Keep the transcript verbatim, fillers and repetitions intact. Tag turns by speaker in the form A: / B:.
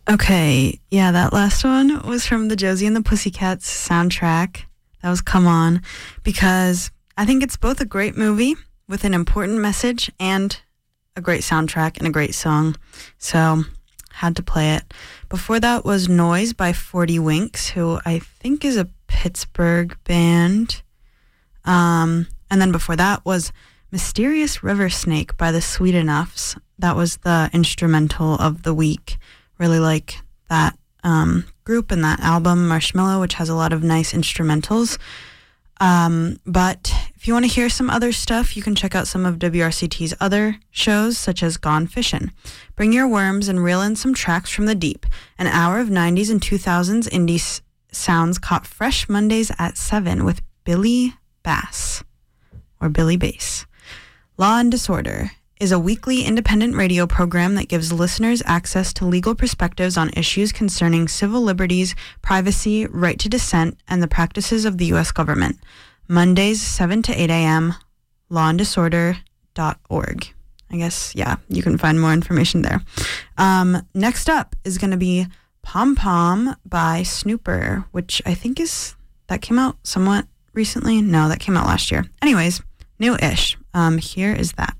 A: Okay, yeah, that last one was from the Josie and the Pussycats soundtrack. That was Come On, because I think it's both a great movie with an important message and a great soundtrack and a great song. So, had to play it. Before that was Noise by forty Winks, who I think is a Pittsburgh band. Um, and then before that was Mysterious River Snake by the Sweet Enoughs. That was the instrumental of the week. Really like that um, group and that album, Marshmallow, which has a lot of nice instrumentals. Um, but if you want to hear some other stuff, you can check out some of W R C T's other shows, such as Gone Fishin'. Bring your worms and reel in some tracks from the deep. An hour of nineties and two thousands indie s- sounds caught fresh Mondays at seven with Billy Bass, or Billy Bass. Law and Disorder is a weekly independent radio program that gives listeners access to legal perspectives on issues concerning civil liberties, privacy, right to dissent, and the practices of the U S government. Mondays, seven to eight a.m., law and disorder dot org. I guess, yeah, you can find more information there. Um, next up is going to be Pom Pom by Snooper, which I think is, that came out somewhat recently. No, that came out last year. Anyways, new-ish. Um, here is that.